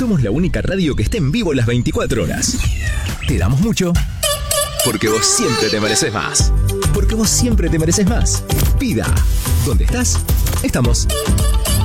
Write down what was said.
Somos la única radio que esté en vivo las 24 horas. Te damos mucho, porque vos siempre te mereces más. Porque vos siempre te mereces más. Vida. ¿Dónde estás? Estamos.